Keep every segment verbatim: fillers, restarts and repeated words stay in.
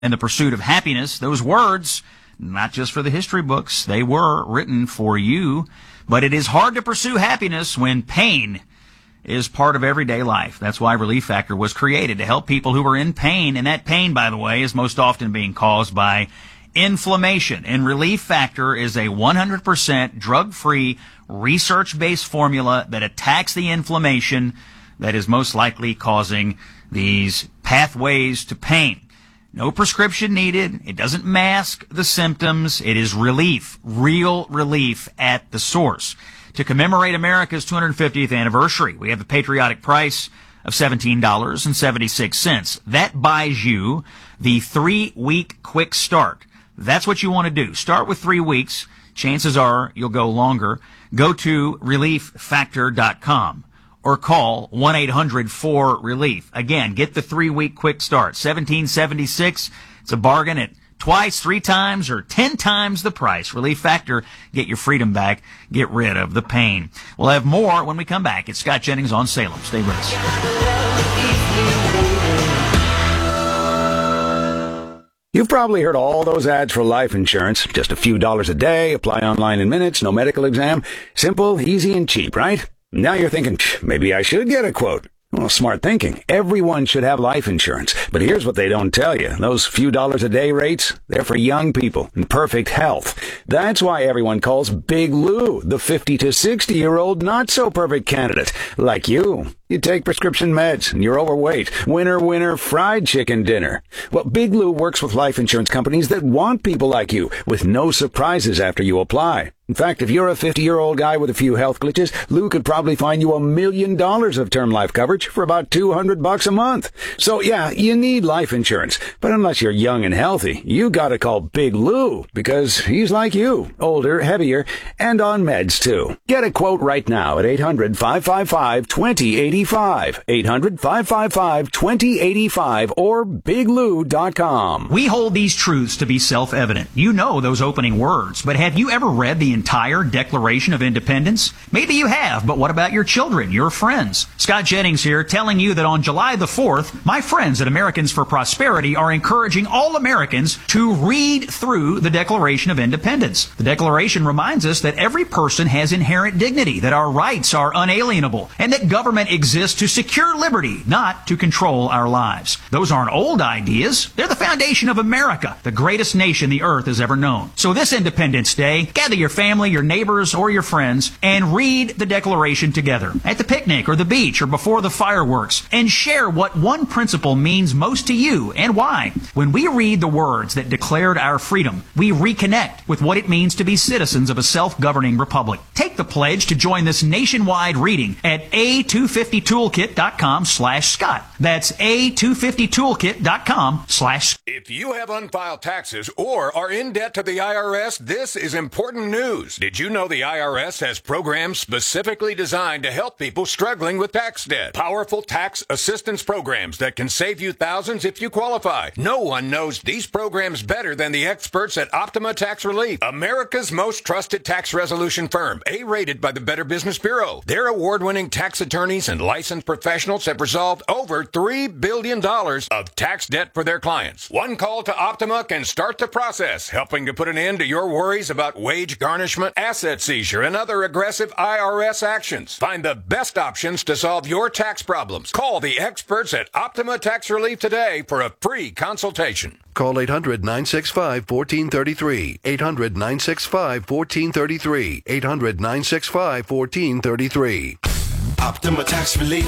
and the pursuit of happiness, those words, not just for the history books, they were written for you. But it is hard to pursue happiness when pain is part of everyday life. That's why Relief Factor was created, to help people who are in pain. And that pain, by the way, is most often being caused by inflammation. And Relief Factor is a one hundred percent drug-free, research-based formula that attacks the inflammation that is most likely causing these pathways to pain. No prescription needed. It doesn't mask the symptoms. It is relief, real relief at the source. To commemorate America's two hundred fiftieth anniversary, we have a patriotic price of seventeen dollars and seventy-six cents. That buys you the three-week quick start. That's what you want to do. Start with three weeks. Chances are you'll go longer. Go to relief factor dot com. Or call one eight hundred four relief. Again, get the three-week quick start. seventeen seventy-six. It's a bargain at twice, three times, or ten times the price. Relief Factor. Get your freedom back. Get rid of the pain. We'll have more when we come back. It's Scott Jennings on Salem. Stay with us. You've probably heard all those ads for life insurance. Just a few dollars a day, apply online in minutes, no medical exam. Simple, easy, and cheap, right? Now you're thinking, maybe I should get a quote. Well, smart thinking. Everyone should have life insurance. But here's what they don't tell you. Those few dollars a day rates, they're for young people in perfect health. That's why everyone calls Big Lou the fifty to sixty year old not so perfect candidate. Like you. You take prescription meds and you're overweight. Winner, winner, fried chicken dinner. Well, Big Lou works with life insurance companies that want people like you with no surprises after you apply. In fact, if you're a fifty-year-old guy with a few health glitches, Lou could probably find you a million dollars of term life coverage for about two hundred bucks a month. So yeah, you need life insurance. But unless you're young and healthy, you gotta call Big Lou because he's like you, older, heavier, and on meds too. Get a quote right now at eight hundred, five five five, two zero eight five. eight hundred, five five five, two zero eight five or big lou dot com. We hold these truths to be self-evident. You know those opening words, but have you ever read the entire Declaration of Independence? Maybe you have, but what about your children, your friends? Scott Jennings here, telling you that on July the fourth, my friends at Americans for Prosperity are encouraging all Americans to read through the Declaration of Independence. The Declaration reminds us that every person has inherent dignity, that our rights are unalienable, and that government exists to secure liberty, not to control our lives. Those aren't old ideas. They're the foundation of America, the greatest nation the earth has ever known. So this Independence Day, gather your family, your neighbors, or your friends, and read the Declaration together at the picnic or the beach or before the fireworks, and share what one principle means most to you and why. When we read the words that declared our freedom, we reconnect with what it means to be citizens of a self-governing republic. Take the pledge to join this nationwide reading at a two fifty toolkit dot com slash Scott. That's a two fifty toolkit dot com slash If you have unfiled taxes or are in debt to the I R S, this is important news. Did you know the I R S has programs specifically designed to help people struggling with tax debt? Powerful tax assistance programs that can save you thousands if you qualify. No one knows these programs better than the experts at Optima Tax Relief, America's most trusted tax resolution firm, A-rated by the Better Business Bureau. Their award-winning tax attorneys and licensed professionals have resolved over three billion dollars of tax debt for their clients. One call to Optima can start the process, helping to put an end to your worries about wage garnishment, asset seizure, and other aggressive I R S actions. Find the best options to solve your tax problems. Call the experts at Optima Tax Relief today for a free consultation. Call eight hundred, nine six five, one four three three. eight hundred, nine six five, one four three three. eight hundred, nine six five, one four three three. Optima Tax Relief.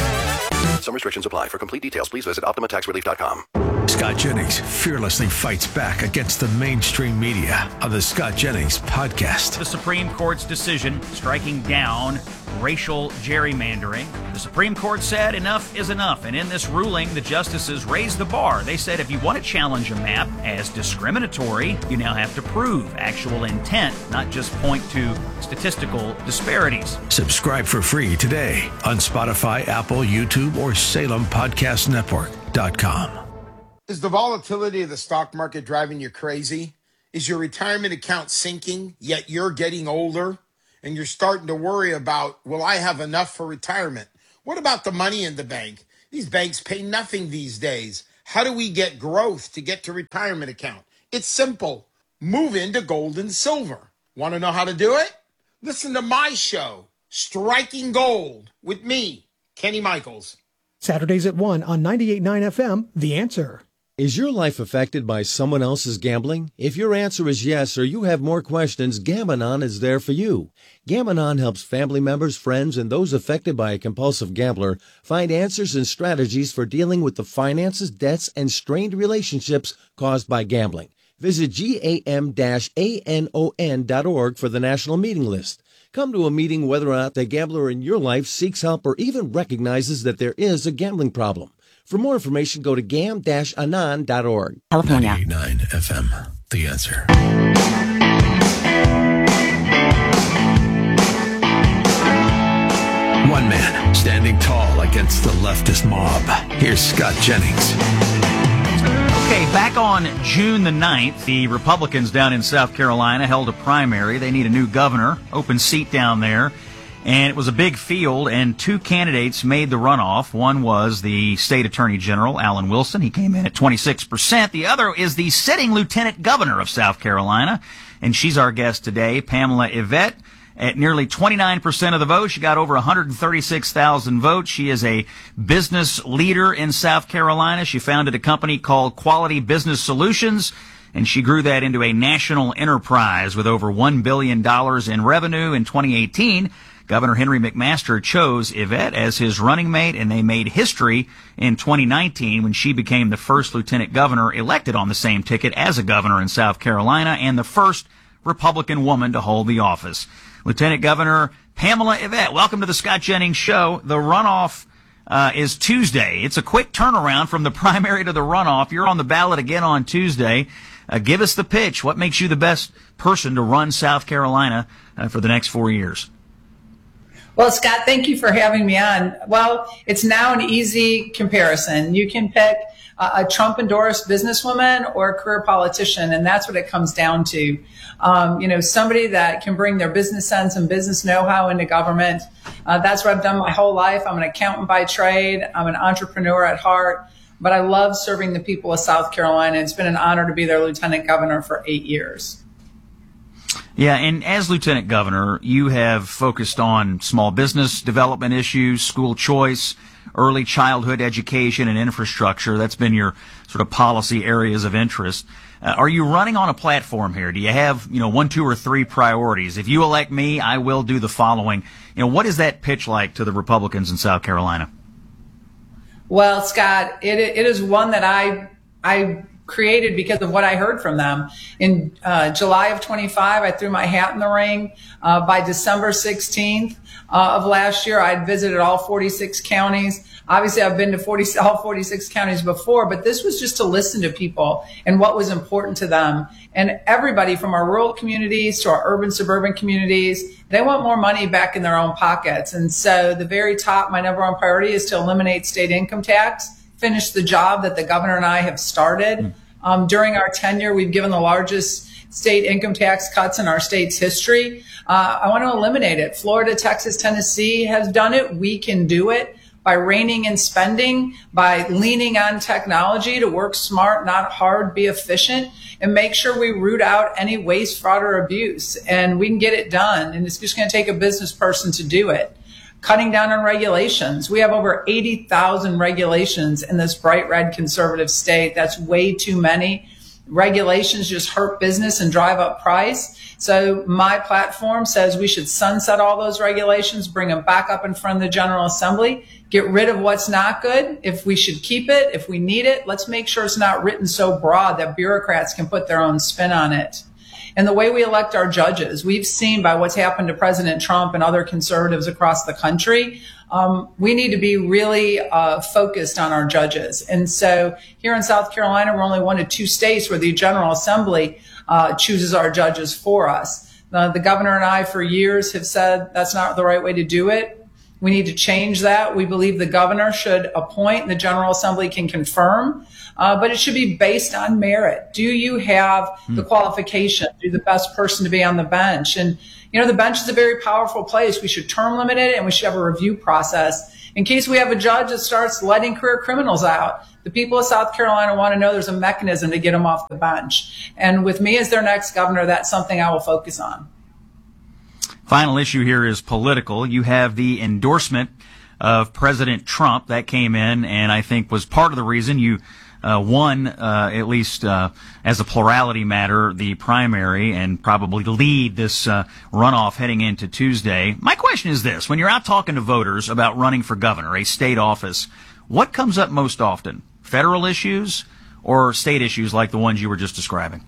Some restrictions apply. For complete details, please visit optima tax relief dot com. Scott Jennings fearlessly fights back against the mainstream media on the Scott Jennings Podcast. The Supreme Court's decision striking down racial gerrymandering. The Supreme Court said enough is enough, and in this ruling, the justices raised the bar. They said if you want to challenge a map as discriminatory, you now have to prove actual intent, not just point to statistical disparities. Subscribe for free today on Spotify, Apple, YouTube, or Salem Podcast Network dot com. Is the volatility of the stock market driving you crazy? Is your retirement account sinking, yet you're getting older? And you're starting to worry about, will I have enough for retirement? What about the money in the bank? These banks pay nothing these days. How do we get growth to get to retirement account? It's simple. Move into gold and silver. Want to know how to do it? Listen to my show, Striking Gold, with me, Kenny Michaels. Saturdays at one on ninety-eight point nine F M, The Answer. Is your life affected by someone else's gambling? If your answer is yes, or you have more questions, Gam-Anon is there for you. Gam-Anon helps family members, friends, and those affected by a compulsive gambler find answers and strategies for dealing with the finances, debts, and strained relationships caused by gambling. Visit gam dash anon dot org for the national meeting list. Come to a meeting whether or not the gambler in your life seeks help or even recognizes that there is a gambling problem. For more information, go to gam dash anon dot org. California. ninety-eight point nine F M, The Answer. One man standing tall against the leftist mob. Here's Scott Jennings. Okay, back on June the ninth, the Republicans down in South Carolina held a primary. They need a new governor, open seat down there. And it was a big field, and two candidates made the runoff. One was the state attorney general, Alan Wilson. He came in at twenty-six percent. The other is the sitting lieutenant governor of South Carolina, and she's our guest today, Pamela Yvette. At nearly twenty-nine percent of the vote, she got over one hundred thirty-six thousand votes. She is a business leader in South Carolina. She founded a company called Quality Business Solutions, and she grew that into a national enterprise with over one billion dollars in revenue in twenty eighteen. Governor Henry McMaster chose Yvette as his running mate, and they made history in twenty nineteen when she became the first lieutenant governor elected on the same ticket as a governor in South Carolina and the first Republican woman to hold the office. Lieutenant Governor Pamela Yvette, welcome to the Scott Jennings Show. The runoff uh, is Tuesday. It's a quick turnaround from the primary to the runoff. You're on the ballot again on Tuesday. Uh, give us the pitch. What makes you the best person to run South Carolina uh, for the next four years? Well, Scott, thank you for having me on. Well, it's now an easy comparison. You can pick a Trump-endorsed businesswoman or a career politician, and that's what it comes down to. Um, you know, somebody that can bring their business sense and business know-how into government. Uh, that's what I've done my whole life. I'm an accountant by trade. I'm an entrepreneur at heart, but I love serving the people of South Carolina. It's been an honor to be their lieutenant governor for eight years. Yeah, and as lieutenant governor, you have focused on small business development issues, school choice, early childhood education, and infrastructure. That's been your sort of policy areas of interest. Uh, are you running on a platform here? Do you have, you know, one, two, or three priorities? If you elect me, I will do the following. You know, what is that pitch like to the Republicans in South Carolina? Well, Scott, it it is one that I I created because of what I heard from them. In uh, July of twenty-five, I threw my hat in the ring. Uh, by December sixteenth uh, of last year, I'd visited all forty-six counties. Obviously, I've been to forty, all forty-six counties before, but this was just to listen to people and what was important to them. And everybody from our rural communities to our urban suburban communities, they want more money back in their own pockets. And so the very top, my number one priority is to eliminate state income tax, finish the job that the governor and I have started. Um, during our tenure, we've given the largest state income tax cuts in our state's history. Uh, I want to eliminate it. Florida, Texas, Tennessee has done it. We can do it by reining in spending, by leaning on technology to work smart, not hard, be efficient, and make sure we root out any waste, fraud, or abuse. And we can get it done. And it's just going to take a business person to do it. Cutting down on regulations. We have over eighty thousand regulations in this bright red conservative state. That's way too many. Regulations just hurt business and drive up price. So my platform says we should sunset all those regulations, bring them back up in front of the General Assembly, get rid of what's not good. If we should keep it, if we need it, let's make sure it's not written so broad that bureaucrats can put their own spin on it. And the way we elect our judges, we've seen by what's happened to President Trump and other conservatives across the country, um, we need to be really uh, focused on our judges. And so here in South Carolina, we're only one of two states where the General Assembly uh, chooses our judges for us. Uh, the governor and I for years have said that's not the right way to do it. We need to change that. We believe the governor should appoint and the General Assembly can confirm. Uh, but it should be based on merit. Do you have the qualification? Are you the best person to be on the bench? And, you know, the bench is a very powerful place. We should term limit it and we should have a review process. in case we have a judge that starts letting career criminals out. The people of South Carolina want to know there's a mechanism to get them off the bench. And with me as their next governor, that's something I will focus on. Final issue here is political. You have the endorsement of President Trump that came in, and I think was part of the reason you uh, won, uh, at least uh, as a plurality matter, the primary, and probably lead this uh, runoff heading into Tuesday. My question is this: when you're out talking to voters about running for governor, a state office, what comes up most often? Federal issues or state issues like the ones you were just describing?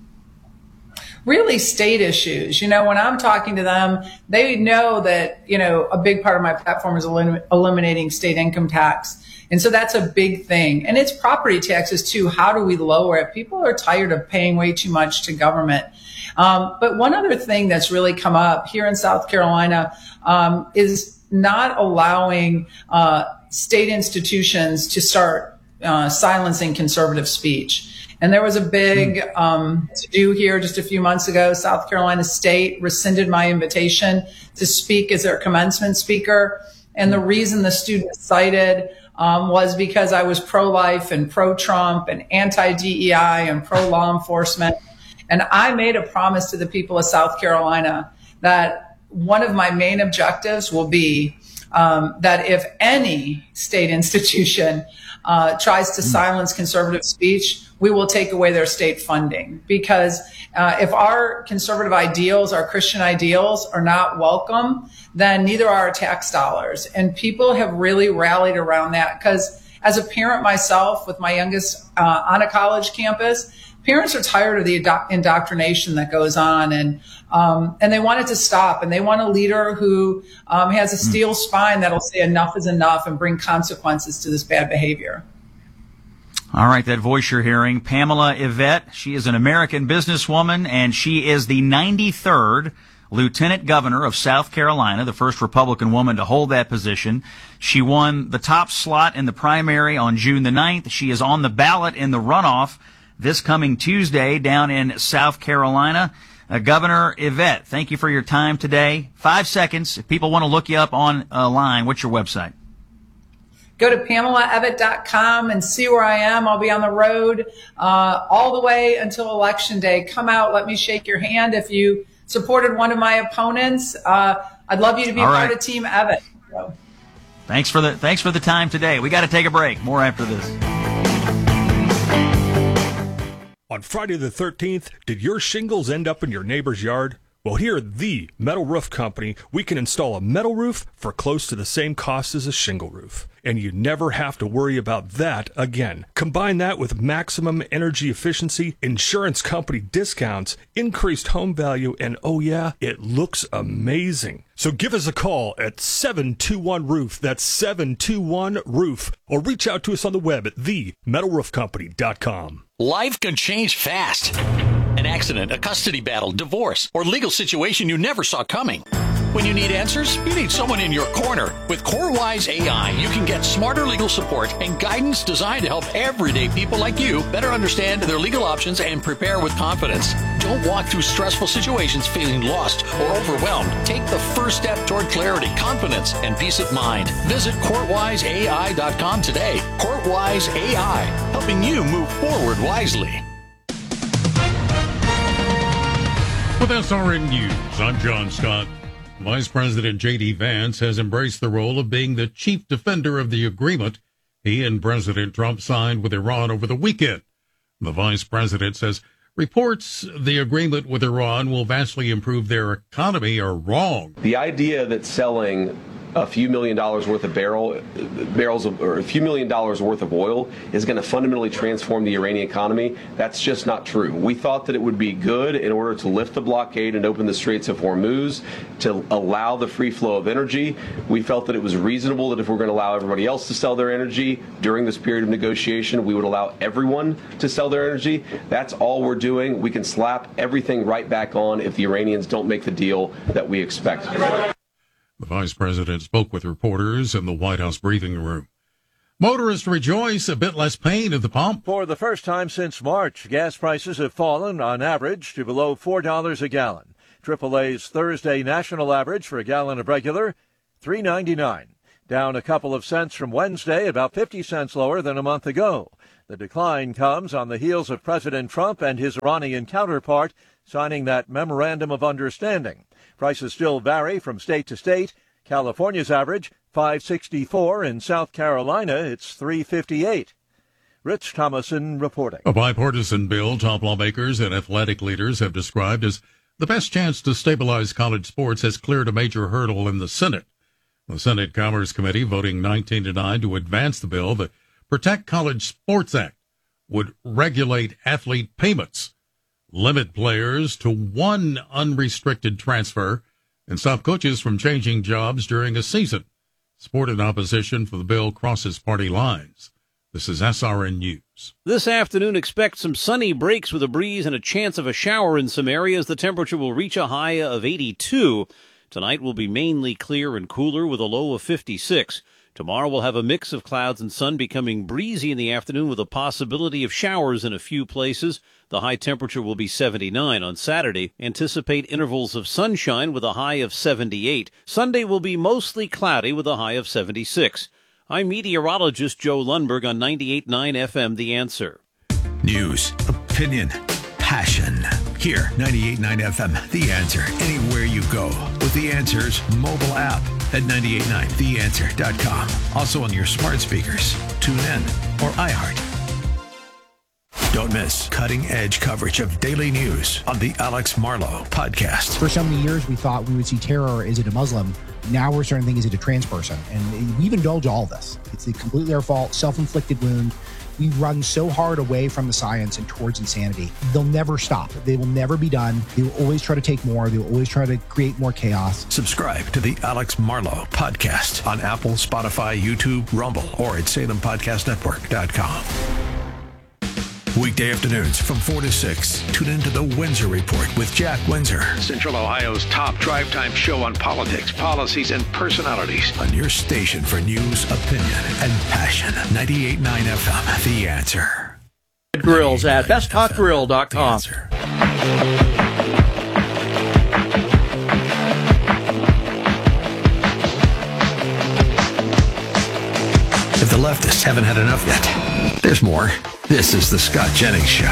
Really state issues. You know, when I'm talking to them, they know that, you know, a big part of my platform is elim- eliminating state income tax. And so that's a big thing. And it's property taxes too. How do we lower it? People are tired of paying way too much to government. Um, but one other thing that's really come up here in South Carolina um, is not allowing uh, state institutions to start uh, silencing conservative speech. And there was a big um, to-do here just a few months ago. South Carolina State rescinded my invitation to speak as their commencement speaker. And the reason the student cited um, was because I was pro-life and pro-Trump and anti-D E I and pro-law enforcement. And I made a promise to the people of South Carolina that one of my main objectives will be um, that if any state institution uh, tries to silence conservative speech, we will take away their state funding. Because uh, if our conservative ideals, our Christian ideals are not welcome, then neither are our tax dollars. And people have really rallied around that, because as a parent myself with my youngest uh, on a college campus, parents are tired of the indo- indoctrination that goes on, and um, and they want it to stop. And they want a leader who um, has a steel spine that'll say enough is enough and bring consequences to this bad behavior. All right, that voice you're hearing, Pamela Yvette. She is an American businesswoman, and she is the ninety-third Lieutenant Governor of South Carolina, the first Republican woman to hold that position. She won the top slot in the primary on June the ninth. She is on the ballot in the runoff this coming Tuesday down in South Carolina. Uh, Governor Yvette, thank you for your time today. Five seconds. If people want to look you up online, what's your website? Go to pamela evatt dot com and see where I am. I'll be on the road uh, all the way until Election Day. Come out. Let me shake your hand. If you supported one of my opponents, uh, I'd love you to be all part right. of Team Evatt. So. Thanks for the thanks for the time today. We got to take a break. More after this. On Friday the thirteenth, did your shingles end up in your neighbor's yard? Well, here at the Metal Roof Company, we can install a metal roof for close to the same cost as a shingle roof. And you never have to worry about that again. Combine that with maximum energy efficiency, insurance company discounts, increased home value, and oh yeah, it looks amazing. So give us a call at seven two one roof. That's seven two one roof. Or reach out to us on the web at the metal roof company dot com. Life can change fast. An accident, a custody battle, divorce, or legal situation you never saw coming. When you need answers, you need someone in your corner. With CoreWise A I, you can get smarter legal support and guidance designed to help everyday people like you better understand their legal options and prepare with confidence. Don't walk through stressful situations feeling lost or overwhelmed. Take the first step toward clarity, confidence, and peace of mind. Visit court wise A I dot com today. CourtWise A I, helping you move forward wisely. With S R N News, I'm John Scott. Vice President J D. Vance has embraced the role of being the chief defender of the agreement he and President Trump signed with Iran over the weekend. The vice president says reports the agreement with Iran will vastly improve their economy are wrong. The idea that selling a few million dollars worth of barrel barrels of, or a few million dollars worth of oil is going to fundamentally transform the Iranian economy, that's just not true. We thought that it would be good in order to lift the blockade and open the Straits of Hormuz to allow the free flow of energy. We felt that it was reasonable that if we're going to allow everybody else to sell their energy during this period of negotiation, we would allow everyone to sell their energy. That's all we're doing. We can slap everything right back on if the Iranians don't make the deal that we expect. The vice president spoke with reporters in the White House briefing room. Motorists rejoice, a bit less pain at the pump. For the first time since March, gas prices have fallen on average to below four dollars a gallon. triple A's Thursday national average for a gallon of regular, three ninety-nine. down a couple of cents from Wednesday, about fifty cents lower than a month ago. The decline comes on the heels of President Trump and his Iranian counterpart signing that memorandum of understanding. Prices still vary from state to state. California's average, five sixty-four. In South Carolina, it's three fifty-eight. Rich Thomason reporting. A bipartisan bill top lawmakers and athletic leaders have described as the best chance to stabilize college sports has cleared a major hurdle in the Senate. The Senate Commerce Committee voting nineteen to nine to advance the bill. The Protect College Sports Act would regulate athlete payments, limit players to one unrestricted transfer, and stop coaches from changing jobs during a season. Support in opposition for the bill crosses party lines. This is S R N News. This afternoon, expect some sunny breaks with a breeze and a chance of a shower in some areas. The temperature will reach a high of eighty-two. Tonight will be mainly clear and cooler with a low of fifty-six. Tomorrow we'll have a mix of clouds and sun, becoming breezy in the afternoon with a possibility of showers in a few places. The high temperature will be seventy-nine. On Saturday, anticipate intervals of sunshine with a high of seventy-eight. Sunday will be mostly cloudy with a high of seventy-six. I'm meteorologist Joe Lundberg on ninety-eight point nine F M, The Answer. News, opinion, passion. Here, ninety-eight point nine F M, The Answer. Anywhere you go with The Answer's mobile app at nine eight nine the answer dot com. Also on your smart speakers, tune in, or iHeart. Don't miss cutting-edge coverage of daily news on the Alex Marlow Podcast. For so many years, we thought we would see terror. Is it a Muslim? Now we're starting to think, is it a trans person? And we've indulged all this. It's completely our fault, self-inflicted wound. We run so hard away from the science and towards insanity. They'll never stop. They will never be done. They will always try to take more. They will always try to create more chaos. Subscribe to the Alex Marlow Podcast on Apple, Spotify, YouTube, Rumble, or at salem podcast network dot com. Weekday afternoons from four to six. Tune in to The Windsor Report with Jack Windsor. Central Ohio's top drive time show on politics, policies, and personalities. On your station for news, opinion, and passion. ninety-eight point nine F M, The Answer. Grills at best hot grill dot com. If the leftists haven't had enough yet, there's more. This is the Scott Jennings Show.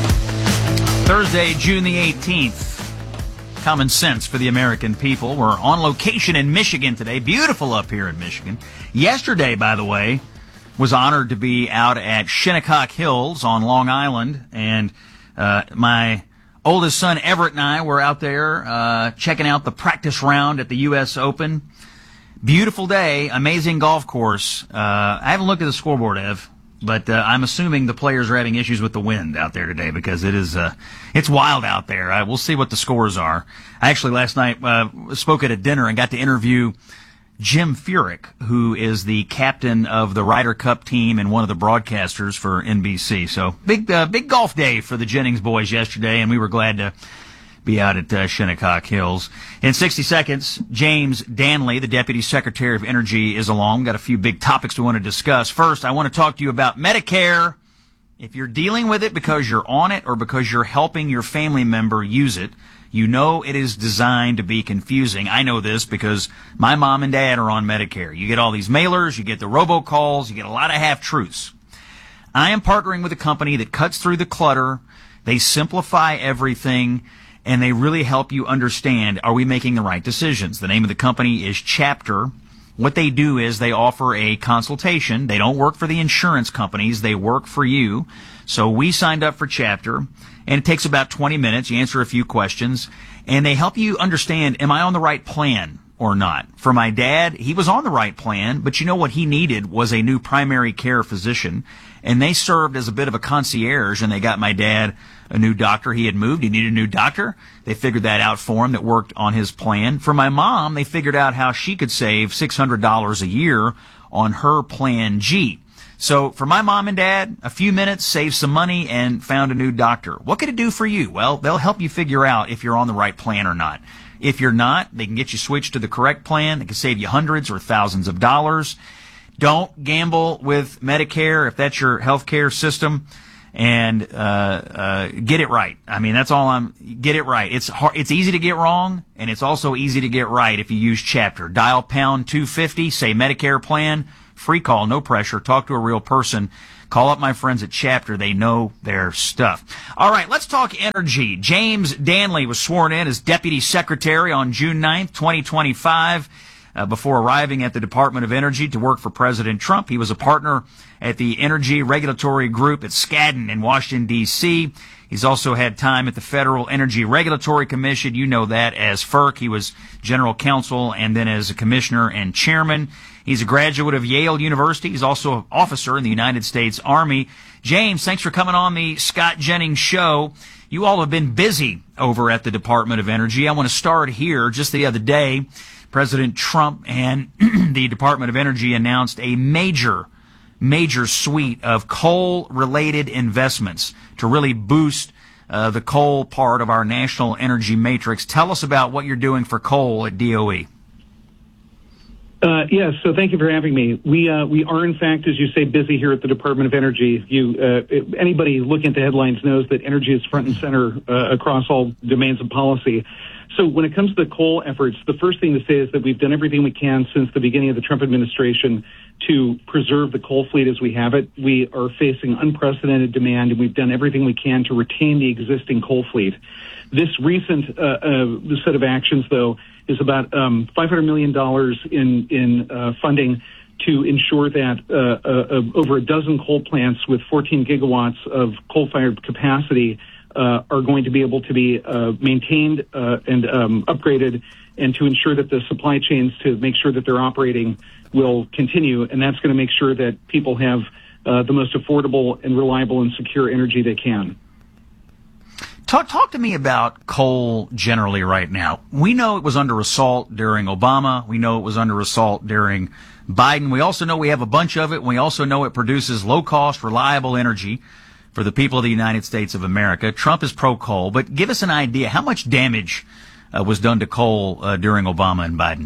Thursday, June the eighteenth. Common sense for the American people. We're on location in Michigan today. Beautiful up here in Michigan. Yesterday, by the way, was honored to be out at Shinnecock Hills on Long Island. And uh, my oldest son, Everett, and I were out there uh, checking out the practice round at the U S Open. Beautiful day. Amazing golf course. Uh, I haven't looked at the scoreboard, Ev. But uh, I'm assuming the players are having issues with the wind out there today because it is uh, it's wild out there. Uh, we'll see what the scores are. I actually last night uh, spoke at a dinner and got to interview Jim Furyk, who is the captain of the Ryder Cup team and one of the broadcasters for N B C. So big uh, big golf day for the Jennings boys yesterday, and we were glad to be out at uh, Shinnecock Hills. In sixty seconds, James Danley, the Deputy Secretary of Energy, is along. We've got a few big topics we want to discuss. First, I want to talk to you about Medicare. If you're dealing with it because you're on it or because you're helping your family member use it, you know it is designed to be confusing. I know this because my mom and dad are on Medicare. You get all these mailers, you get the robocalls, you get a lot of half-truths. I am partnering with a company that cuts through the clutter. They simplify everything, and they really help you understand, are we making the right decisions? The name of the company is Chapter. What they do is they offer a consultation. They don't work for the insurance companies. They work for you. So we signed up for Chapter, and it takes about twenty minutes. You answer a few questions, and they help you understand, am I on the right plan or not? For my dad, he was on the right plan, but you know what he needed was a new primary care physician, and they served as a bit of a concierge, and they got my dad a new doctor. He had moved. He needed a new doctor. They figured that out for him. That worked on his plan. For my mom, they figured out how she could save six hundred dollars a year on her Plan G. So for my mom and dad, a few minutes, saved some money, and found a new doctor. What could it do for you? Well, they'll help you figure out if you're on the right plan or not. If you're not, they can get you switched to the correct plan. They can save you hundreds or thousands of dollars. Don't gamble with Medicare if that's your health care system. and uh, uh, get it right. I mean, that's all I'm. Get it right. It's hard, it's easy to get wrong, and it's also easy to get right if you use Chapter. Dial pound two fifty. Say Medicare plan. Free call, no pressure. Talk to a real person. Call up my friends at Chapter. They know their stuff. All right, let's talk energy. James Danley was sworn in as Deputy Secretary on June ninth, twenty twenty-five. Uh, before arriving at the Department of Energy to work for President Trump. He was a partner at the Energy Regulatory Group at Skadden in Washington, D C He's also had time at the Federal Energy Regulatory Commission. You know that as F E R C. He was general counsel and then as a commissioner and chairman. He's a graduate of Yale University. He's also an officer in the United States Army. James, thanks for coming on the Scott Jennings Show. You all have been busy over at the Department of Energy. I want to start here. Just the other day, President Trump and the Department of Energy announced a major, major suite of coal-related investments to really boost uh, the coal part of our national energy matrix. Tell us about what you're doing for coal at D O E. Uh, yes, so thank you for having me. We uh, we are, in fact, as you say, busy here at the Department of Energy. You uh, anybody looking at the headlines knows that energy is front and center uh, across all domains of policy. So when it comes to the coal efforts, the first thing to say is that we've done everything we can since the beginning of the Trump administration to preserve the coal fleet as we have it. We are facing unprecedented demand, and we've done everything we can to retain the existing coal fleet. This recent uh, uh, set of actions, though, is about um, five hundred million dollars in, in uh, funding to ensure that uh, uh, over a dozen coal plants with fourteen gigawatts of coal-fired capacity Uh, are going to be able to be uh, maintained uh, and um, upgraded, and to ensure that the supply chains to make sure that they're operating will continue. And that's going to make sure that people have uh, the most affordable and reliable and secure energy they can. Talk, talk to me about coal generally right now. We know it was under assault during Obama. We know it was under assault during Biden. We also know we have a bunch of it. We also know it produces low-cost, reliable energy for the people of the United States of America. Trump is pro-coal, but give us an idea. How much damage uh, was done to coal uh, during Obama and Biden?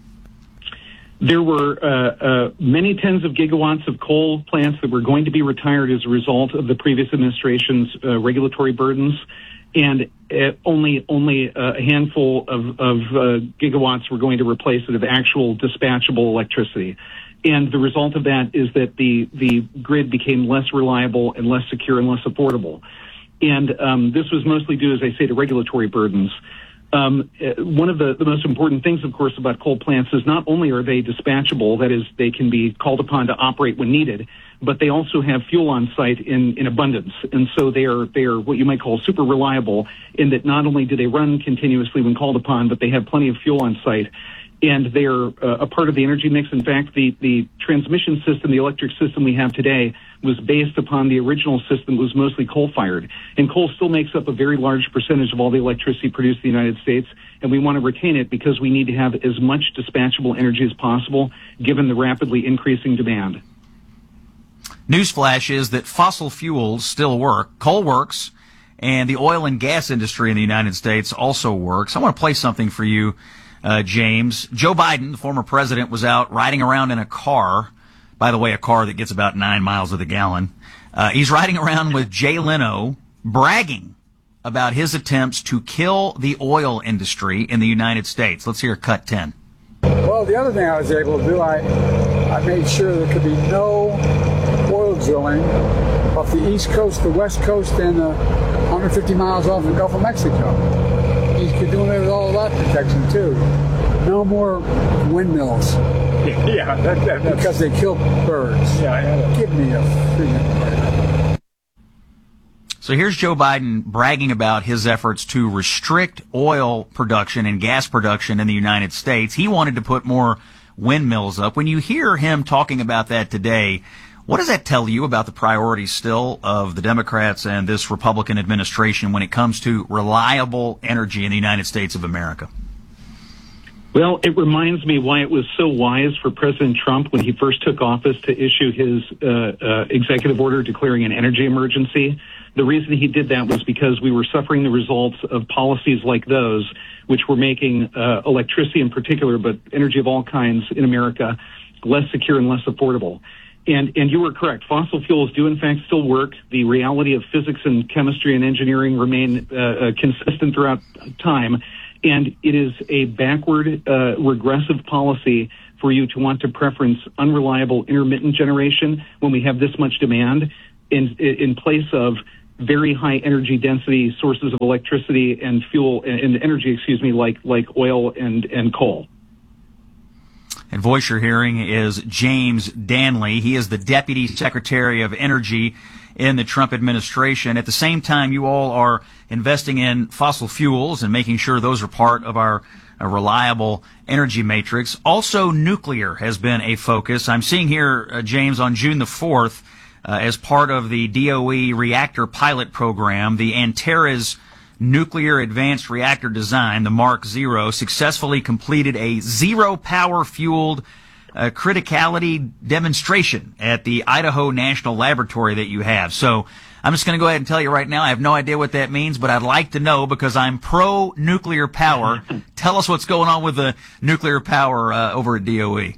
There were uh, uh, many tens of gigawatts of coal plants that were going to be retired as a result of the previous administration's uh, regulatory burdens, and uh, only only a handful of, of uh, gigawatts were going to replace it of actual dispatchable electricity. And the result of that is that the, the grid became less reliable and less secure and less affordable. And um, this was mostly due, as I say, to regulatory burdens. Um, one of the, the most important things, of course, about coal plants is not only are they dispatchable, that is, they can be called upon to operate when needed, but they also have fuel on site in, in abundance. And so they are, they are what you might call super reliable in that not only do they run continuously when called upon, but they have plenty of fuel on site. And they are uh, a part of the energy mix. In fact, the, the transmission system, the electric system we have today, was based upon the original system that was mostly coal-fired. And coal still makes up a very large percentage of all the electricity produced in the United States, and we want to retain it because we need to have as much dispatchable energy as possible, given the rapidly increasing demand. Newsflash is that fossil fuels still work. Coal works, and the oil and gas industry in the United States also works. I want to play something for you, Uh, James. Joe Biden, the former president, was out riding around in a car. By the way, a car that gets about nine miles to the gallon. Uh, he's riding around with Jay Leno, bragging about his attempts to kill the oil industry in the United States. Let's hear cut ten. Well, the other thing I was able to do, I, I made sure there could be no oil drilling off the East Coast, the West Coast, and uh, one hundred fifty miles off the Gulf of Mexico. He's doing it with all of that protection, too. No more windmills. Yeah, that, that, that's... Because they kill birds. Yeah, yeah. Give me a freaking break. So here's Joe Biden bragging about his efforts to restrict oil production and gas production in the United States. He wanted to put more windmills up. When you hear him talking about that today, what does that tell you about the priorities still of the Democrats and this Republican administration when it comes to reliable energy in the United States of America? Well, it reminds me why it was so wise for President Trump when he first took office to issue his uh, uh, executive order declaring an energy emergency. The reason he did that was because we were suffering the results of policies like those, which were making uh, electricity in particular, but energy of all kinds in America, less secure and less affordable. And, and you were correct. Fossil fuels do, in fact, still work. The reality of physics and chemistry and engineering remain uh, uh, consistent throughout time. And it is a backward, uh, regressive policy for you to want to preference unreliable intermittent generation when we have this much demand in, in place of very high energy density sources of electricity and fuel and energy, excuse me, like, like oil and, and coal. And voice you're hearing is James Danley. He is the Deputy Secretary of Energy in the Trump administration. At the same time, you all are investing in fossil fuels and making sure those are part of our a reliable energy matrix. Also, nuclear has been a focus. I'm seeing here, uh, James, on June the fourth, uh, as part of the D O E reactor pilot program, the Antares Nuclear Advanced Reactor Design, the Mark Zero, successfully completed a zero-power fueled uh, criticality demonstration at the Idaho National Laboratory that you have. So I'm just going to go ahead and tell you right now, I have no idea what that means, but I'd like to know because I'm pro-nuclear power. Tell us what's going on with the nuclear power uh, over at D O E.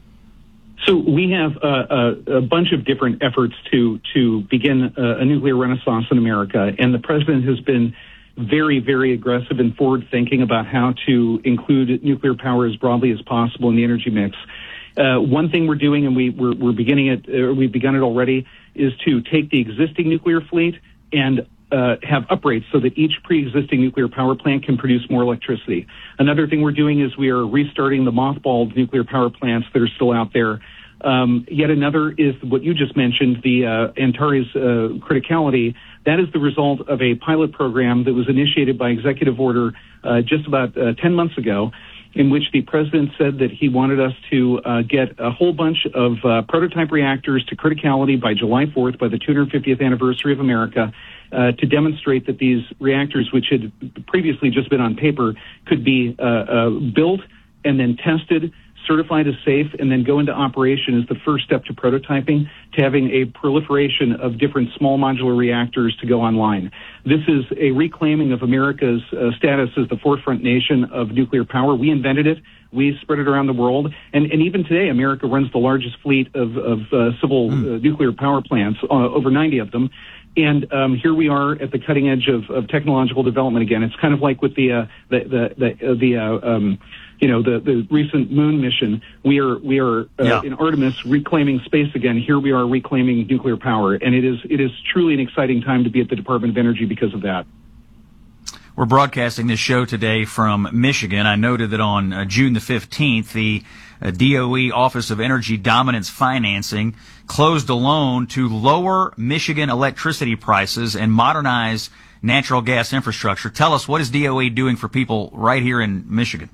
So we have uh, a, a bunch of different efforts to to begin a, a nuclear renaissance in America, and the president has been very, very aggressive and forward-thinking about how to include nuclear power as broadly as possible in the energy mix. Uh, one thing we're doing, and we, we're, we're beginning it, uh, we've begun it already, is to take the existing nuclear fleet and uh, have uprates so that each pre-existing nuclear power plant can produce more electricity. Another thing we're doing is we are restarting the mothballed nuclear power plants that are still out there. Um, yet another is what you just mentioned, the uh, Antares uh, criticality. That is the result of a pilot program that was initiated by executive order uh, just about uh, ten months ago, in which the president said that he wanted us to uh, get a whole bunch of uh, prototype reactors to criticality by July fourth, by the two hundred fiftieth anniversary of America, uh, to demonstrate that these reactors, which had previously just been on paper, could be uh, uh, built and then tested, certified as safe, and then go into operation as the first step to prototyping, to having a proliferation of different small modular reactors to go online. This is a reclaiming of America's uh, status as the forefront nation of nuclear power. We invented it. We spread it around the world. And, and even today, America runs the largest fleet of, of uh, civil mm. uh, nuclear power plants, uh, over ninety of them. And um, here we are at the cutting edge of, of technological development again. It's kind of like with the uh, the the the, uh, the uh, um, you know the, the recent moon mission. We are we are uh, yeah. in Artemis reclaiming space again. Here we are reclaiming nuclear power, and it is it is truly an exciting time to be at the Department of Energy because of that. We're broadcasting this show today from Michigan. I noted that on uh, June the fifteenth, the uh, D O E Office of Energy Dominance Financing closed a loan to lower Michigan electricity prices and modernize natural gas infrastructure. Tell us, what is D O E doing for people right here in Michigan?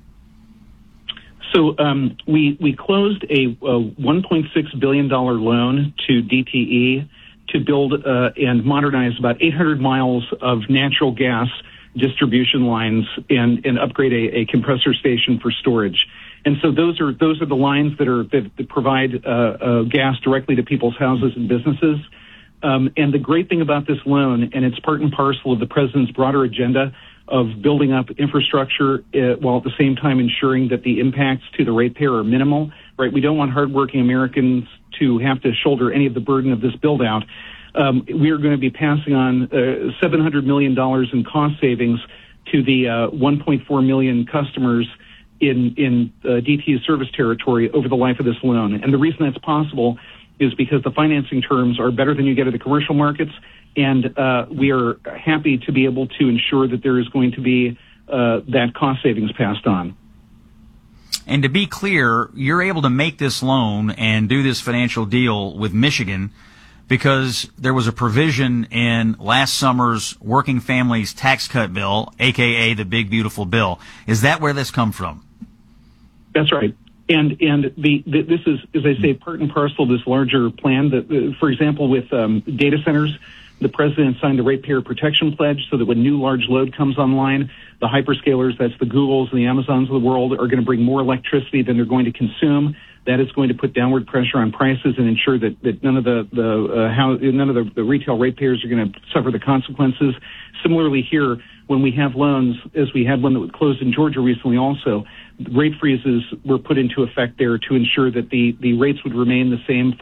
So um, we we closed a, a one point six billion dollars loan to D T E to build uh, and modernize about eight hundred miles of natural gas distribution lines and, and upgrade a, a compressor station for storage. And so those are those are the lines that are that, that provide uh, uh, gas directly to people's houses and businesses. Um, and the great thing about this loan, and it's part and parcel of the president's broader agenda of building up infrastructure uh, while at the same time ensuring that the impacts to the ratepayer are minimal. Right? We don't want hardworking Americans to have to shoulder any of the burden of this build out. Um, we are going to be passing on uh, seven hundred million dollars in cost savings to the uh, one point four million customers in, in uh, D T E's service territory over the life of this loan. And the reason that's possible is because the financing terms are better than you get at the commercial markets, and uh, we are happy to be able to ensure that there is going to be uh, that cost savings passed on. And to be clear, you're able to make this loan and do this financial deal with Michigan because there was a provision in last summer's Working Families Tax Cut Bill, a k a the Big Beautiful Bill. Is that where this come from? That's right. And and the, the this is, as I say, part and parcel of this larger plan. That, uh, for example, with um, data centers, the president signed the Ratepayer Protection Pledge so that when new large load comes online, the hyperscalers, that's the Googles and the Amazons of the world, are going to bring more electricity than they're going to consume. That is going to put downward pressure on prices and ensure that, that none of the, the uh, how none of the, the retail ratepayers are going to suffer the consequences. Similarly here, when we have loans, as we had one that closed in Georgia recently also, rate freezes were put into effect there to ensure that the, the rates would remain the same for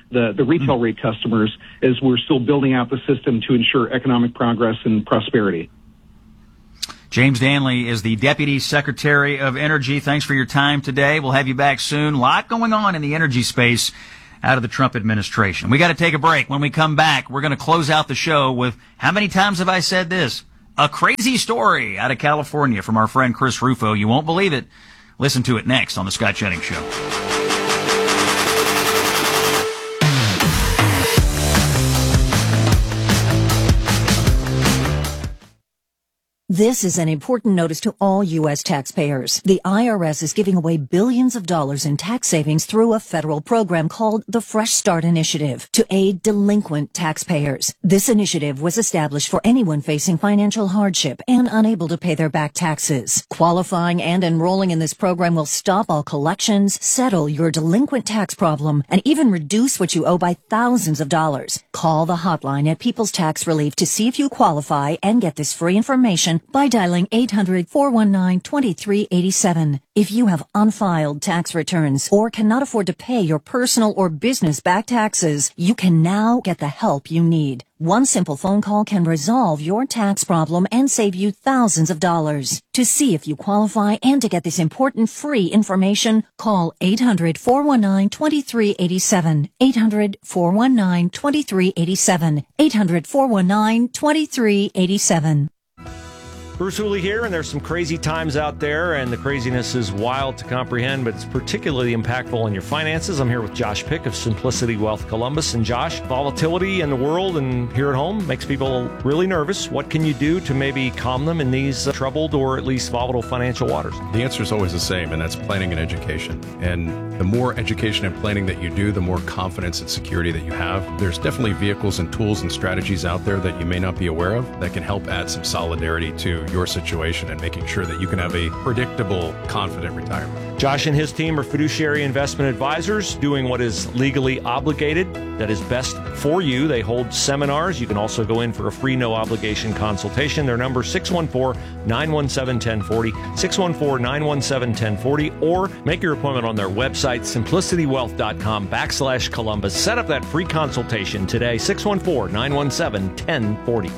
the, the retail rate customers as we're still building out the system to ensure economic progress and prosperity. James Danley is the Deputy Secretary of Energy. Thanks for your time today. We'll have you back soon. A lot going on in the energy space out of the Trump administration. We got to take a break. When we come back, we're going to close out the show with, how many times have I said this? A crazy story out of California from our friend Chris Rufo. You won't believe it. Listen to it next on The Scott Jennings Show. This is an important notice to all U S taxpayers. The I R S is giving away billions of dollars in tax savings through a federal program called the Fresh Start Initiative to aid delinquent taxpayers. This initiative was established for anyone facing financial hardship and unable to pay their back taxes. Qualifying and enrolling in this program will stop all collections, settle your delinquent tax problem, and even reduce what you owe by thousands of dollars. Call the hotline at People's Tax Relief to see if you qualify and get this free information by dialing eight hundred, four one nine, two three eight seven. If you have unfiled tax returns or cannot afford to pay your personal or business back taxes, you can now get the help you need. One simple phone call can resolve your tax problem and save you thousands of dollars. To see if you qualify and to get this important free information, call eight hundred, four one nine, two three eight seven. eight hundred, four one nine, two three eight seven. eight hundred, four one nine, two three eight seven. Bruce Hooley here, and there's some crazy times out there, and the craziness is wild to comprehend, but it's particularly impactful on your finances. I'm here with Josh Pick of Simplicity Wealth Columbus. And Josh, volatility in the world and here at home makes people really nervous. What can you do to maybe calm them in these uh, troubled or at least volatile financial waters? The answer is always the same, and that's planning and education. And the more education and planning that you do, the more confidence and security that you have. There's definitely vehicles and tools and strategies out there that you may not be aware of that can help add some solidarity to your situation and making sure that you can have a predictable, confident retirement. Josh and his team are fiduciary investment advisors doing what is legally obligated, that is best for you. They hold seminars. You can also go in for a free, no obligation consultation. Their number six one four, nine one seven, one oh four oh, six one four, nine one seven, one oh four oh, or make your appointment on their website, simplicitywealth.com backslash Columbus. Set up that free consultation today, six one four, nine one seven, one oh four oh.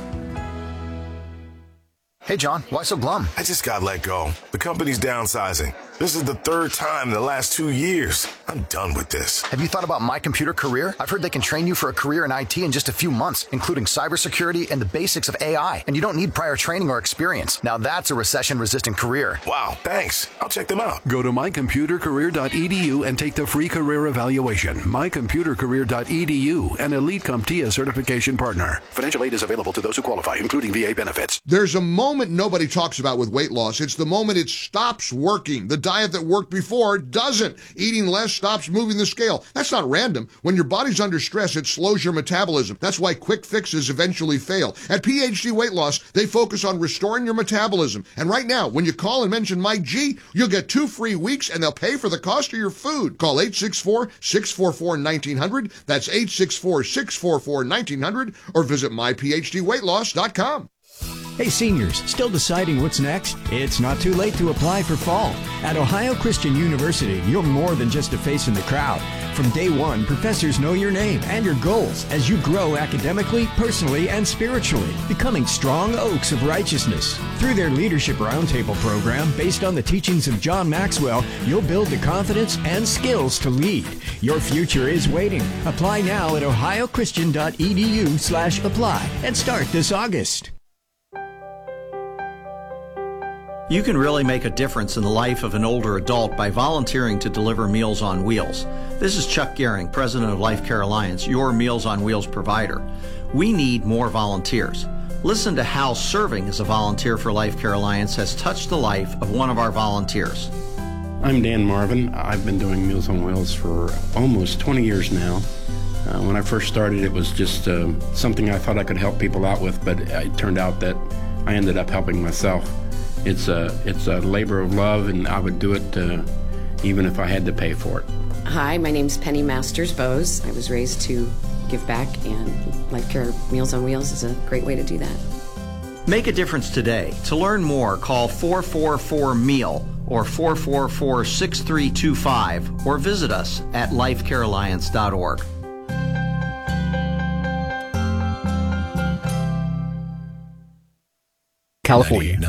Hey, John, why so glum? I just got let go. The company's downsizing. This is the third time in the last two years. I'm done with this. Have you thought about My Computer Career? I've heard they can train you for a career in I T in just a few months, including cybersecurity and the basics of A I. And you don't need prior training or experience. Now that's a recession-resistant career. Wow, thanks. I'll check them out. Go to my computer career dot e d u and take the free career evaluation. my computer career dot e d u, an Elite CompTIA certification partner. Financial aid is available to those who qualify, including V A benefits. There's a moment nobody talks about with weight loss. It's the moment it stops working. The diet that worked before doesn't. Eating less stops moving the scale. That's not random. When your body's under stress, it slows your metabolism. That's why quick fixes eventually fail. At P H D Weight Loss, they focus on restoring your metabolism. And right now, when you call and mention Mike G, you'll get two free weeks and they'll pay for the cost of your food. Call eight six four, six four four, one nine zero zero. That's eight six four, six four four, one nine zero zero, or visit my p h d weight loss dot com. Hey seniors, still deciding what's next? It's not too late to apply for fall. At Ohio Christian University, you're more than just a face in the crowd. From day one, professors know your name and your goals as you grow academically, personally, and spiritually, becoming strong oaks of righteousness. Through their Leadership Roundtable program, based on the teachings of John Maxwell, you'll build the confidence and skills to lead. Your future is waiting. Apply now at ohio christian dot e d u slash apply and start this August. You can really make a difference in the life of an older adult by volunteering to deliver Meals on Wheels. This is Chuck Gehring, president of Life Care Alliance, your Meals on Wheels provider. We need more volunteers. Listen to how serving as a volunteer for Life Care Alliance has touched the life of one of our volunteers. I'm Dan Marvin. I've been doing Meals on Wheels for almost twenty years now. Uh, when I first started, it was just uh, something I thought I could help people out with, but it turned out that I ended up helping myself. It's a, it's a labor of love, and I would do it uh, even if I had to pay for it. Hi, my name's Penny Masters Bose. I was raised to give back, and Life Care Meals on Wheels is a great way to do that. Make a difference today. To learn more, call four four four M E A L or four four four, six three two five or visit us at life care alliance dot org. California.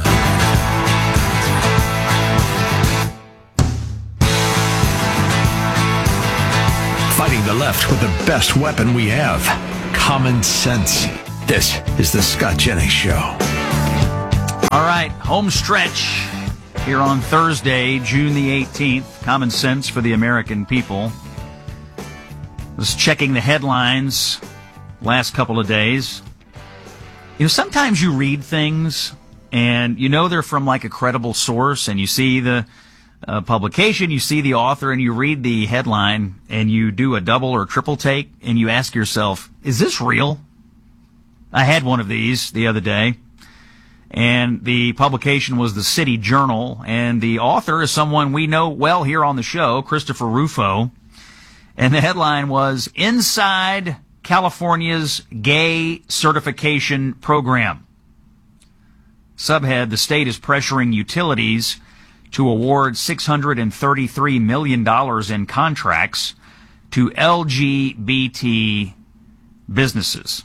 Fighting the left with the best weapon we have, common sense. This is the Scott Jennings Show. All right, home stretch here on Thursday, June the eighteenth. Common sense for the American people. Was checking the headlines last couple of days. You know, sometimes you read things and you know they're from like a credible source, and you see the uh, publication, you see the author, and you read the headline, and you do a double or triple take, and you ask yourself, is this real? I had one of these the other day, and the publication was the City Journal, and the author is someone we know well here on the show, Christopher Rufo, and the headline was, Inside California's Gay Certification Program. Subhead, the state is pressuring utilities to award six hundred thirty-three million dollars in contracts to L G B T businesses.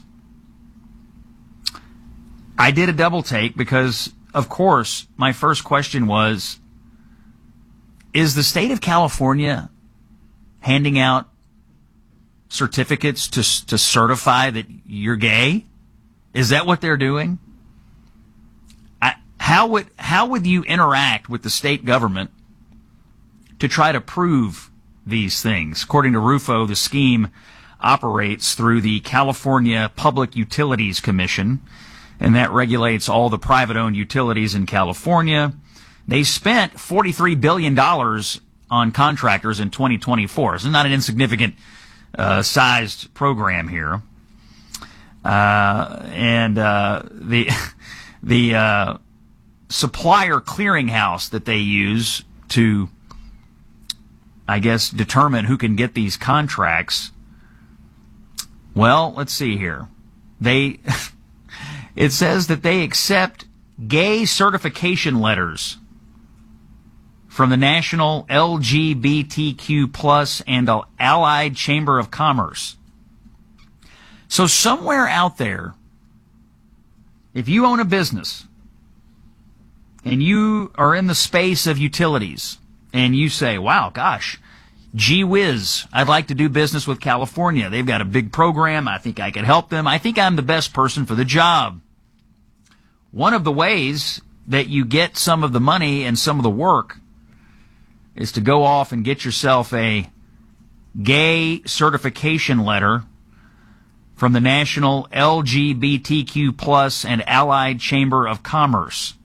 I did a double take because, of course, my first question was, is the state of California handing out certificates to to certify that you're gay? Is that what they're doing? I, how would how would you interact with the state government to try to prove these things? According to Rufo, the scheme operates through the California Public Utilities Commission, and that regulates all the private-owned utilities in California. They spent forty-three billion dollars on contractors in twenty twenty-four. So it's not an insignificant uh, sized program here. Uh, and uh, the the uh, supplier clearinghouse that they use to, I guess, determine who can get these contracts. Well, let's see here. They it says that they accept gay certification letters from the National L G B T Q plus and Allied Chamber of Commerce. So somewhere out there, if you own a business and you are in the space of utilities and you say, wow, gosh, gee whiz, I'd like to do business with California. They've got a big program. I think I could help them. I think I'm the best person for the job. One of the ways that you get some of the money and some of the work is to go off and get yourself a gay certification letter from the National L G B T Q plus and Allied Chamber of Commerce.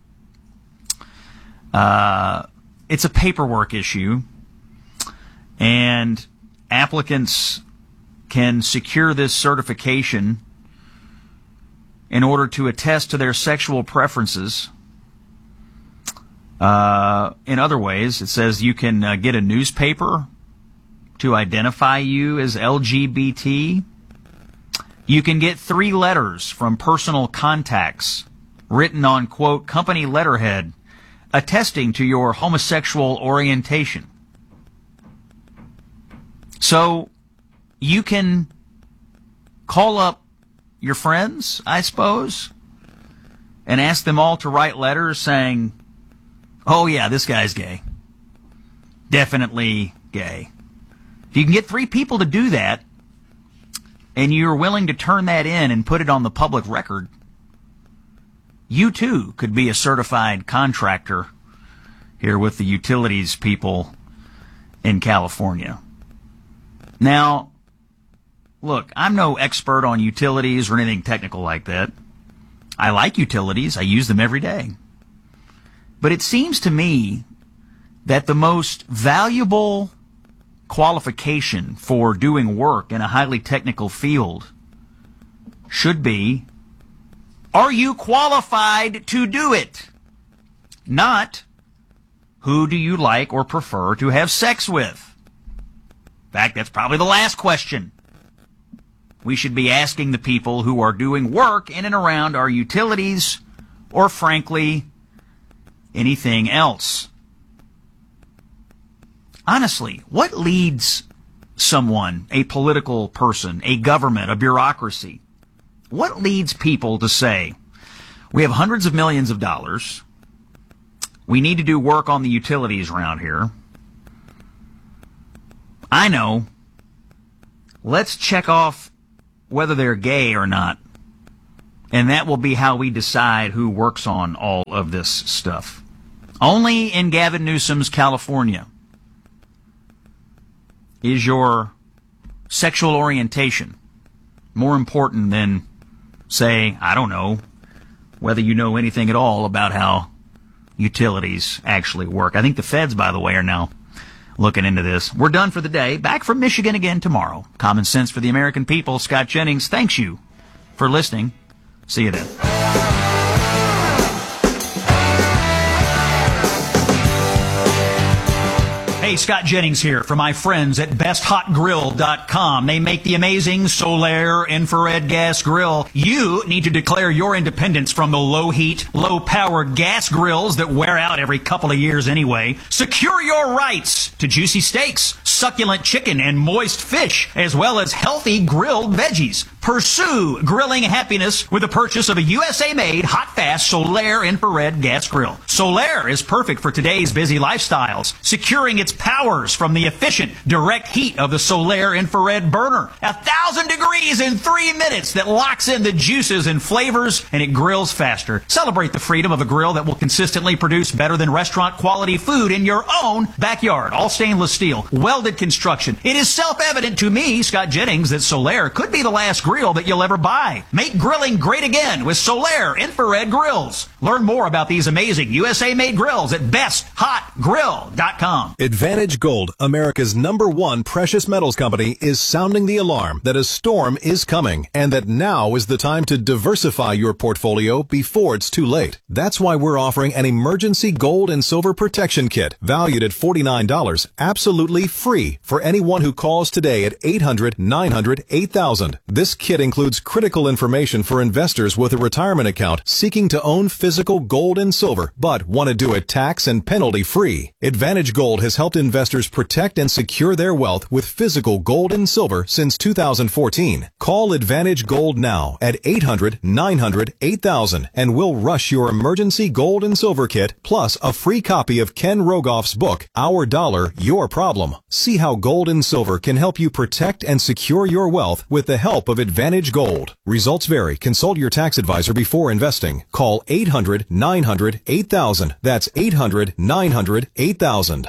Uh, it's a paperwork issue, and applicants can secure this certification in order to attest to their sexual preferences. Uh, in other ways, it says you can uh, get a newspaper to identify you as L G B T. You can get three letters from personal contacts written on, quote, company letterhead attesting to your homosexual orientation. So you can call up your friends, I suppose, and ask them all to write letters saying, oh, yeah, this guy's gay. Definitely gay. If you can get three people to do that, and you're willing to turn that in and put it on the public record, you too could be a certified contractor here with the utilities people in California. Now, look, I'm no expert on utilities or anything technical like that. I like utilities. I use them every day. But it seems to me that the most valuable qualification for doing work in a highly technical field should be, are you qualified to do it? Not, who do you like or prefer to have sex with? In fact, that's probably the last question we should be asking the people who are doing work in and around our utilities, or frankly, anything else. Honestly, what leads someone, a political person, a government, a bureaucracy, what leads people to say, We have hundreds of millions of dollars. We need to do work on the utilities around here. I know. Let's check off whether they're gay or not. And that will be how we decide who works on all of this stuff. Only in Gavin Newsom's California is your sexual orientation more important than, say, I don't know, whether you know anything at all about how utilities actually work. I think the feds, by the way, are now looking into this. We're done for the day. Back from Michigan again tomorrow. Common Sense for the American People. Scott Jennings, thanks you for listening. See you then. Hey, Scott Jennings here for my friends at best hot grill dot com. They make the amazing Solaire infrared gas grill. You need to declare your independence from the low heat, low power gas grills that wear out every couple of years anyway. Secure your rights to juicy steaks, succulent chicken, and moist fish, as well as healthy grilled veggies. Pursue grilling happiness with the purchase of a U S A-made, hot-fast Solaire infrared gas grill. Solaire is perfect for today's busy lifestyles, securing its powers from the efficient direct heat of the Solaire infrared burner. A thousand degrees in three minutes that locks in the juices and flavors, and it grills faster. Celebrate the freedom of a grill that will consistently produce better than restaurant quality food in your own backyard. All stainless steel, welded construction. It is self-evident to me, Scott Jennings, that Solaire could be the last grill that you'll ever buy. Make grilling great again with Solaire infrared grills. Learn more about these amazing U S A-made grills at best hot grill dot com. Advantage Gold, America's number one precious metals company, is sounding the alarm that a storm is coming and that now is the time to diversify your portfolio before it's too late. That's why we're offering an emergency gold and silver protection kit valued at forty-nine dollars, absolutely free for anyone who calls today at eight hundred, nine hundred, eight thousand. This kit includes critical information for investors with a retirement account seeking to own physical gold and silver, but want to do it tax and penalty free. Advantage Gold has helped investors protect and secure their wealth with physical gold and silver since two thousand fourteen. Call Advantage Gold now at eight hundred, nine hundred, eight thousand and we'll rush your emergency gold and silver kit plus a free copy of Ken Rogoff's book, Our Dollar, Your Problem. See how gold and silver can help you protect and secure your wealth with the help of Advantage Gold. Results vary. Consult your tax advisor before investing. Call eight hundred, nine hundred, eight thousand. That's eight hundred, nine hundred, eight thousand.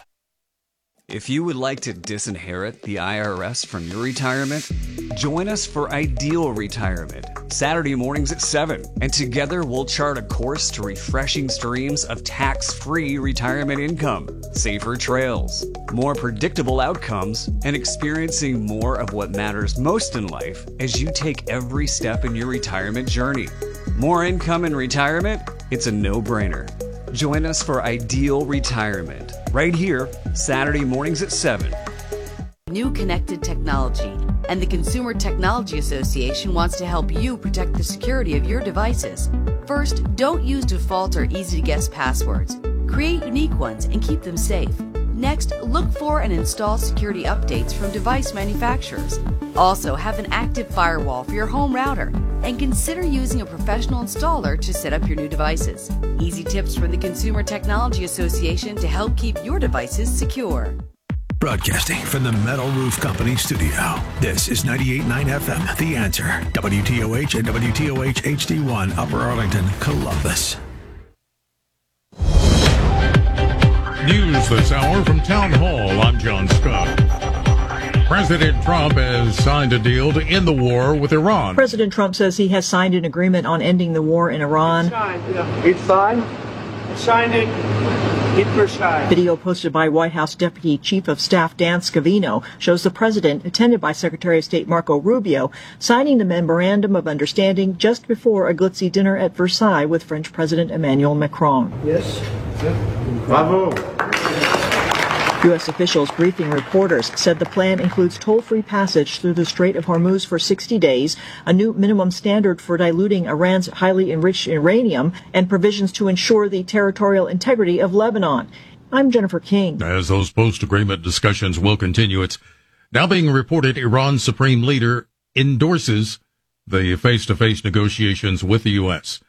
If you would like to disinherit the I R S from your retirement, join us for Ideal Retirement, Saturday mornings at seven, and together we'll chart a course to refreshing streams of tax-free retirement income, safer trails, more predictable outcomes, and experiencing more of what matters most in life as you take every step in your retirement journey. More income in retirement? It's a no-brainer. Join us for Ideal Retirement, right here, Saturday mornings at seven. New connected technology, and the Consumer Technology Association wants to help you protect the security of your devices. First, don't use default or easy-to-guess passwords. Create unique ones and keep them safe. Next, look for and install security updates from device manufacturers. Also, have an active firewall for your home router, and consider using a professional installer to set up your new devices. Easy tips from the Consumer Technology Association to help keep your devices secure. Broadcasting from the Metal Roof Company studio. This is ninety-eight point nine F M, The Answer. W T O H and W T O H H D one, Upper Arlington, Columbus. News this hour from Town Hall. I'm John Scott. President Trump has signed a deal to end the war with Iran. President Trump says he has signed an agreement on ending the war in Iran. It's signed. Yeah. It's signed. I signed it. Hitler signed. Video posted by White House Deputy Chief of Staff Dan Scavino shows the president, attended by Secretary of State Marco Rubio, signing the memorandum of understanding just before a glitzy dinner at Versailles with French President Emmanuel Macron. Yes. Yeah. Bravo. U S officials briefing reporters said the plan includes toll-free passage through the Strait of Hormuz for sixty days, a new minimum standard for diluting Iran's highly enriched uranium, and provisions to ensure the territorial integrity of Lebanon. I'm Jennifer King. As those post-agreement discussions will continue, it's now being reported Iran's supreme leader endorses the face-to-face negotiations with the U S.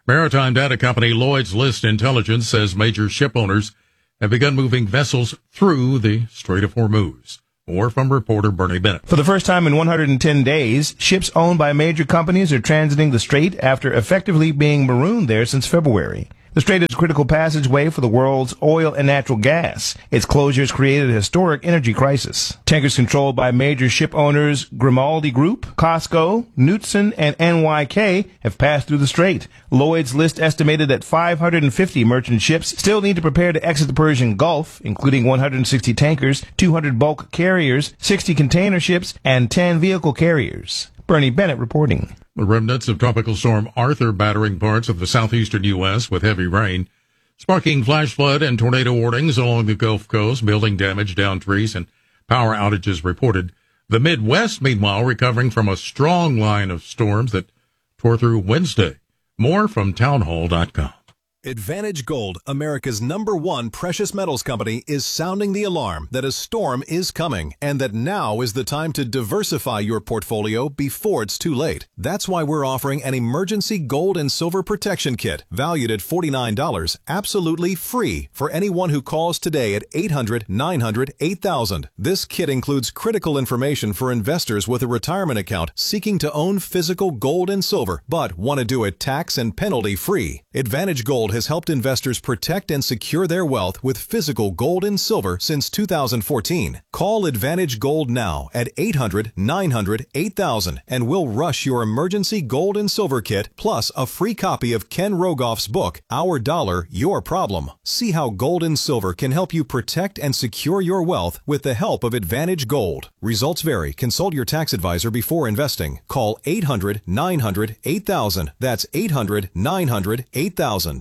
Maritime data company Lloyd's List Intelligence says major ship owners have begun moving vessels through the Strait of Hormuz. More from reporter Bernie Bennett. For the first time in one hundred ten days, ships owned by major companies are transiting the strait after effectively being marooned there since February. The strait is a critical passageway for the world's oil and natural gas. Its closures created a historic energy crisis. Tankers controlled by major ship owners Grimaldi Group, Costco, Knutson, and N Y K have passed through the strait. Lloyd's List estimated that five hundred fifty merchant ships still need to prepare to exit the Persian Gulf, including one hundred sixty tankers, two hundred bulk carriers, sixty container ships, and ten vehicle carriers. Bernie Bennett reporting. The remnants of Tropical Storm Arthur battering parts of the southeastern U S with heavy rain, sparking flash flood and tornado warnings along the Gulf Coast, building damage, downed trees, and power outages reported. The Midwest, meanwhile, recovering from a strong line of storms that tore through Wednesday. More from townhall dot com. Advantage Gold, America's number one precious metals company, is sounding the alarm that a storm is coming and that now is the time to diversify your portfolio before it's too late. That's why we're offering an emergency gold and silver protection kit valued at forty-nine dollars, absolutely free for anyone who calls today at eight hundred, nine hundred, eight thousand. This kit includes critical information for investors with a retirement account seeking to own physical gold and silver but want to do it tax and penalty free. Advantage Gold has helped investors protect and secure their wealth with physical gold and silver since two thousand fourteen. Call Advantage Gold now at eight hundred, nine hundred, eight thousand and we'll rush your emergency gold and silver kit plus a free copy of Ken Rogoff's book, Our Dollar, Your Problem. See how gold and silver can help you protect and secure your wealth with the help of Advantage Gold. Results vary. Consult your tax advisor before investing. Call eight hundred, nine hundred, eight thousand. That's eight hundred, nine hundred, eight thousand.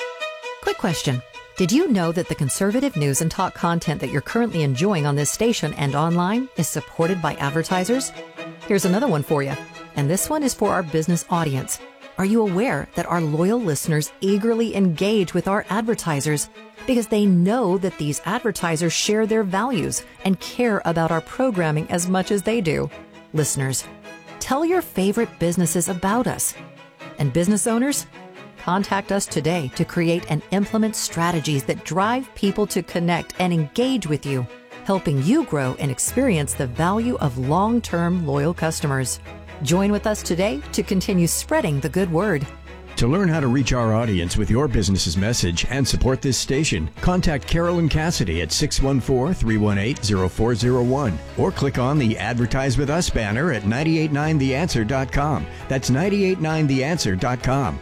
Quick question. Did you know that the conservative news and talk content that you're currently enjoying on this station and online is supported by advertisers? Here's another one for you. And this one is for our business audience. Are you aware that our loyal listeners eagerly engage with our advertisers because they know that these advertisers share their values and care about our programming as much as they do? Listeners, tell your favorite businesses about us. And business owners, contact us today to create and implement strategies that drive people to connect and engage with you, helping you grow and experience the value of long-term loyal customers. Join with us today to continue spreading the good word. To learn how to reach our audience with your business's message and support this station, contact Carolyn Cassidy at six one four, three one eight, zero four zero one or click on the Advertise With Us banner at nine eight nine the answer dot com. That's nine eight nine the answer dot com.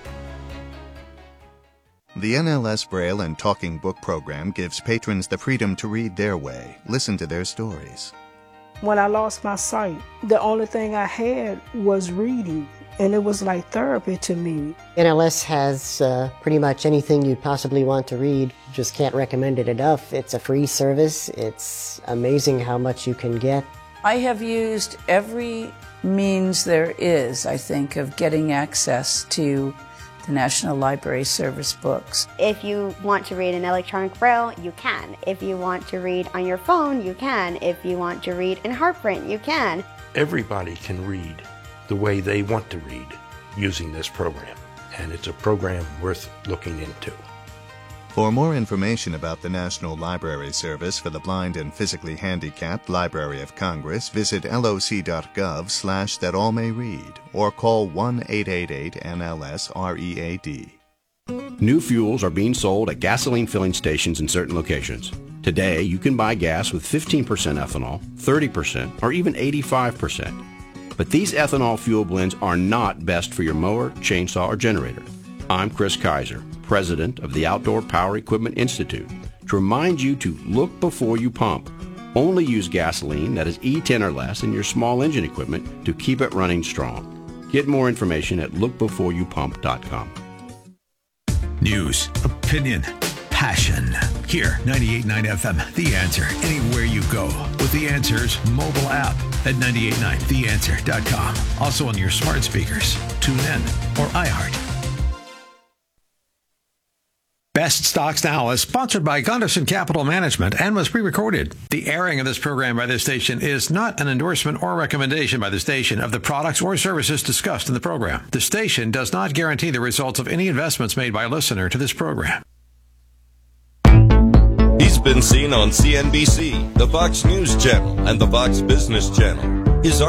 The N L S Braille and Talking Book program gives patrons the freedom to read their way, listen to their stories. When I lost my sight, the only thing I had was reading, and it was like therapy to me. N L S has uh, pretty much anything you'd possibly want to read. Just can't recommend it enough. It's a free service. It's amazing how much you can get. I have used every means there is, I think, of getting access to the National Library Service books. If you want to read in electronic braille, you can. If you want to read on your phone, you can. If you want to read in HeartPrint, you can. Everybody can read the way they want to read using this program, and it's a program worth looking into. For more information about the National Library Service for the Blind and Physically Handicapped Library of Congress, visit loc.gov slash that all may read or call one eight eight eight N L S R E A D. New fuels are being sold at gasoline filling stations in certain locations. Today, you can buy gas with fifteen percent ethanol, thirty percent, or even eighty-five percent. But these ethanol fuel blends are not best for your mower, chainsaw, or generator. I'm Chris Kaiser, president of the Outdoor Power Equipment Institute, to remind you to look before you pump. Only use gasoline that is E ten or less in your small engine equipment to keep it running strong. Get more information at look before you pump dot com. News, opinion, passion. Here, ninety-eight point nine F M, The Answer. Anywhere you go with The Answer's mobile app at nine eight nine the answer dot com. Also on your smart speakers, tune in, or iHeart. Best Stocks Now is sponsored by Gunderson Capital Management and was pre-recorded. The airing of this program by this station is not an endorsement or recommendation by the station of the products or services discussed in the program. The station does not guarantee the results of any investments made by a listener to this program. He's been seen on C N B C, the Fox News Channel, and the Fox Business Channel. His